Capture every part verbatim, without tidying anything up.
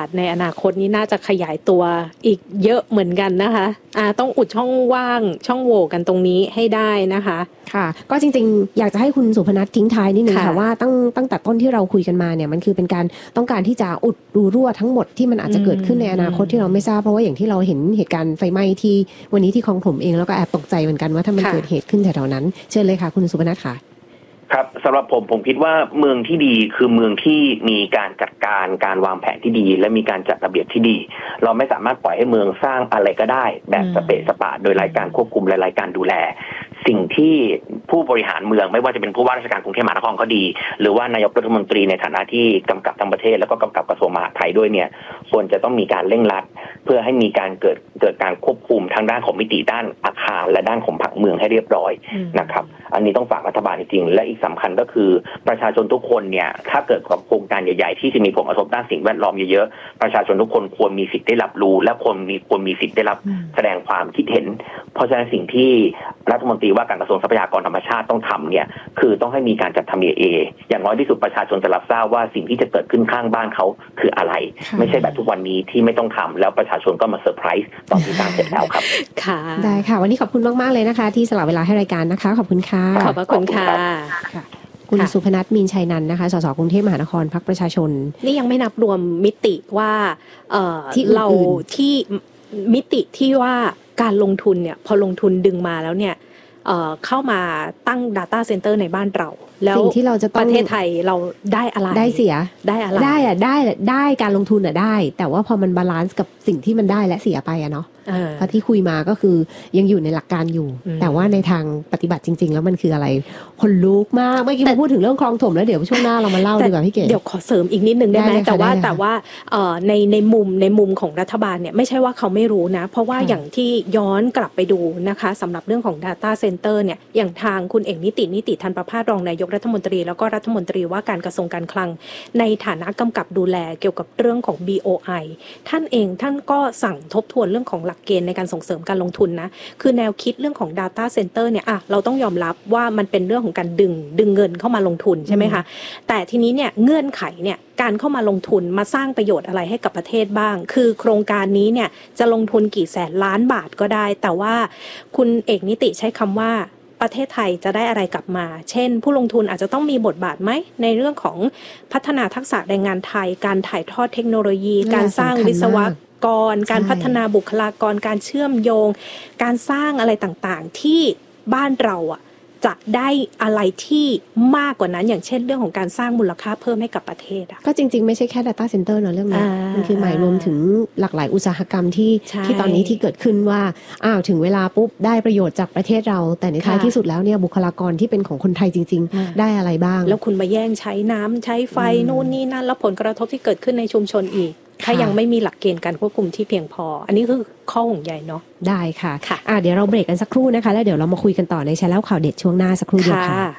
ในอนาคตนี้น่าจะขยายตัวอีกเยอะเหมือนกันนะคะอ่าต้องอุดช่องว่างช่องโหว่กันตรงนี้ให้ได้นะคะค่ะก็จริงๆอยากจะให้คุณสุพนัททิ้งท้ายนิดนึงค่ะว่าตั้งตั้งแต่ต้นที่เราคุยกันมาเนี่ยมันคือเป็นการต้องการที่จะอุดรูรั่วทั้งหมดที่มันอาจจะเกิดขึ้นในอนาคตที่เราไม่ทราบเพราะว่าอย่างที่เราเห็นเหตุการณ์ไฟไหม้ที่วันนี้ที่คลองถมเองแล้วก็แอบตกใจเหมือนกันว่าถ้ามันเกิดเหตุขึ้นแถวๆนั้นเชิญเลยค่ะคุณสุพนัทค่ะครับสำหรับผมผมคิดว่าเมืองที่ดีคือเมืองที่มีการจัดการการวางแผนที่ดีและมีการจัดระเบียบที่ดีเราไม่สามารถปล่อยให้เมืองสร้างอะไรก็ได้แบบสเปะสปะโดยไร้การควบคุมและไร้การดูแลสิ่งที่ผู้บริหารเมืองไม่ว่าจะเป็นผู้ว่าราชการกรุงเทพมหานครก็ดีหรือว่านายกรัฐมนตรีในฐานะที่กำกับทั้งประเทศแล้วก็กำกับกระทรวงมหาดไทยด้วยเนี่ยควรจะต้องมีการเร่งรัดเพื่อให้มีการเกิดเกิดการควบคุมทางด้านของมิติด้านอาคารและด้านของผังเมืองให้เรียบร้อยนะครับอันนี้ต้องฝากรัฐบาลจริงๆและอีกสำคัญก็คือประชาชนทุกคนเนี่ยถ้าเกิดกับโครงการใหญ่ๆที่จะมีผลกระทบด้านสิ่งแวดล้อมเยอะๆประชาชนทุกคนควรมีสิทธิ์ได้รับรู้และควรมีควรมีสิทธิ์ได้รับแสดงความคิดเห็นเพราะฉะนั้นสิ่งที่รัฐมนตรีว่าการกระทรวงทรัพยากรธรรมชาติต้องทำเนี่ยคือต้องให้มีการจัดทำ เอ เอ อย่างน้อยที่สุดประชาชนจะรับทราบว่าสิ่งที่จะเกิดขึ้นข้างบ้านเขาคืออะไรไม่ใช่แบบทุกวันนี้ที่ไม่ต้องทำแล้วประชาชนก็มาเซอร์ไพรส์ตอนที่สร้างเสร็จแล้วครับค่ะได้ค่ะวันนี้ขอบคุณมากๆเลยนะคะที่สละเวลาให้รายการนะคะขอบคุณค่ะขอบพระคุณค่ะคุณสุพนัทมีนชัยนันท์นะคะสสกรุงเทพมหานครพรรคประชาชนนี่ยังไม่นับรวมมิติว่าเอ่อที่เราที่มิติที่ว่าการลงทุนเนี่ยพอลงทุนดึงมาแล้วเนี่ยเอ่อเข้ามาตั้ง data center ในบ้านเราแล้วสิ่งที่เราจะต้องประเทศไทยเราได้อะไรได้เสียได้อะไรได้อะได้ได้การลงทุนอะได้แต่ว่าพอมันบาลานซ์กับสิ่งที่มันได้และเสียไปอะเนาะเพราะที่คุยมาก็คือยังอยู่ในหลักการอยู่แต่ว่าในทางปฏิบัติจริงๆแล้วมันคืออะไรคนลุกมากเมื่อกี้มาพูดถึงเรื่องคลองถมแล้วเดี๋ยวช่วงหน้าเรามาเล่าดีกว่าพี่เก๋เดี๋ยวขอเสริมอีกนิดนึงได้ไหมแต่ว่าแต่ว่าในในมุมในมุมของรัฐบาลเนี่ยไม่ใช่ว่าเขาไม่รู้นะเพราะว่าอย่างที่ย้อนกลับไปดูนะคะสำหรับเรื่องของ data center เนี่ยอย่างทางคุณเอกนิตินิติธันประภาสรองนายกรัฐมนตรีแล้วก็รัฐมนตรีว่าการกระทรวงการคลังในฐานะกำกับดูแลเกี่ยวกับเรื่องของ บี โอ ไอ ท่านเองท่านก็สั่งทบทวนเรื่องของหลักเกณฑ์ในการส่งเสริมการลงทุนนะคือแนวคิดเรื่องของ data center เนี่ยอ่ะเราต้องยอมรับว่ามันเป็นเรื่องของการดึงดึงเงินเข้ามาลงทุนใช่ไหมคะแต่ทีนี้เนี่ยเงื่อนไขเนี่ยการเข้ามาลงทุนมาสร้างประโยชน์อะไรให้กับประเทศบ้างคือโครงการนี้เนี่ยจะลงทุนกี่แสนล้านบาทก็ได้แต่ว่าคุณเอกนิติใช้คำว่าประเทศไทยจะได้อะไรกลับมาเช่นผู้ลงทุนอาจจะต้องมีบทบาทไหมในเรื่องของพัฒนาทักษะแรงงานไทยการถ่ายทอดเทคโนโลยีการสร้างวิศวกรการพัฒนาบุคลากรการเชื่อมโยงการสร้างอะไรต่างๆที่บ้านเราอ่ะจะได้อะไรที่มากกว่านั้นอย่างเช่นเรื่องของการสร้างมูลค่าเพิ่มให้กับประเทศอ่ะก็จริงๆไม่ใช่แค่ data center เนอะเรื่องนี้มันคือหมายรวมถึงหลากหลายอุตสาหกรรมที่ที่ตอนนี้ที่เกิดขึ้นว่าอ้าวถึงเวลาปุ๊บได้ประโยชน์จากประเทศเราแต่ในท้ายที่สุดแล้วเนี่ยบุคลากรที่เป็นของคนไทยจริงๆได้อะไรบ้างแล้วคุณมาแย่งใช้น้ำใช้ไฟนู่นนี่นั่นแล้วผลกระทบที่เกิดขึ้นในชุมชนอีกถ้ายังไม่มีหลักเกณฑ์การควบคุมที่เพียงพออันนี้คือข้อห่วงใยเนาะได้ค่ะค่ะอ่ะเดี๋ยวเราเบรกกันสักครู่นะคะแล้วเดี๋ยวเรามาคุยกันต่อในแชร์เล่าข่าวเด็ดช่วงหน้าสักครู่เดียวค่ะ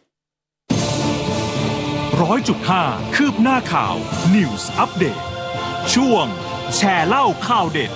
ร้อยจุดห้าคืบหน้าข่าว News Update ช่วงแชร์เล่าข่าวเด็ด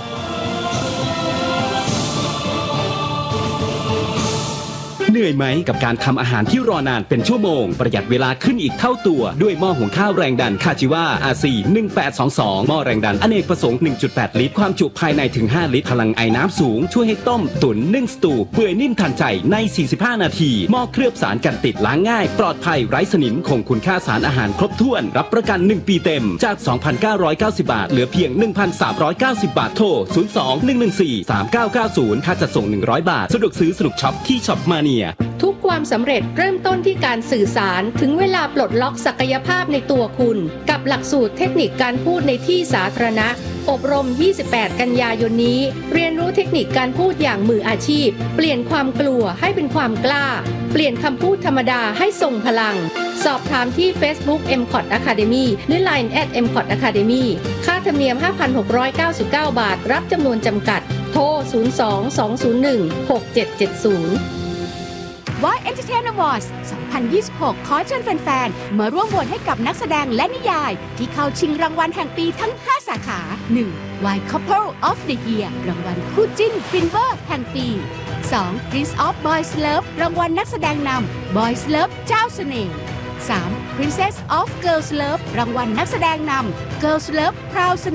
เหนื่อยไหมกับการทำอาหารที่รอนานเป็นชั่วโมงประหยัดเวลาขึ้นอีกเท่าตัวด้วยหม้อหุงข้าวแรงดันคาจิวา อาร์ ซี หนึ่งแปดสองสองหม้อแรงดันอเนกประสงค์ หนึ่งจุดแปด ลิตรความจุภายในถึงห้าลิตรพลังไอน้ำสูงช่วยให้ต้มตุ๋นนึ่งสตูเปื่อยนิ่มทันใจในสี่สิบห้านาทีหม้อเคลือบสารกันติดล้างง่ายปลอดภัยไร้สนิมคงคุณค่าสารอาหารครบถ้วนรับประกันหนึ่งปีเต็มจาก สองพันเก้าร้อยเก้าสิบ บาทเหลือเพียง หนึ่งพันสามร้อยเก้าสิบ บาทโทรศูนย์ สอง หนึ่ง หนึ่ง สี่ สาม เก้า เก้า ศูนย์ค่าจัดส่งหนึ่งร้อยบาทสะดวกซื้อสนุกช็อปที่ช็อปมาเนียทุกความสำเร็จเริ่มต้นที่การสื่อสารถึงเวลาปลดล็อกศักยภาพในตัวคุณกับหลักสูตรเทคนิคการพูดในที่สาธารณะอบรมยี่สิบแปดกันยายนนี้เรียนรู้เทคนิคการพูดอย่างมืออาชีพเปลี่ยนความกลัวให้เป็นความกล้าเปลี่ยนคำพูดธรรมดาให้ทรงพลังสอบถามที่ Facebook เอ็ม คอท Academy หรือ ไลน์ แอท เอ็ม คอท Academy ค่าธรรมเนียม ห้าพันหกร้อยเก้าสิบเก้า บาทรับจำนวนจำกัดโทรศูนย์ สอง สอง ศูนย์ หนึ่ง หก เจ็ด เจ็ด ศูนย์วาย Entertainment Awards สองพันยี่สิบหกขอเชิญแฟนๆมาร่วมโหวตให้กับนักแสดงและนิยายที่เข้าชิงรางวัลแห่งปีทั้งห้าสาขา หนึ่ง วาย Couple of the Year รางวัลคู่จิ้นฟินเวอร์แห่งปี สอง Prince of Boys Love รางวัลนักแสดงนำ Boys Love เจ้าเสน่ห์ สาม Princess of Girls Love รางวัลนักแสดงนำ Girls Love Proud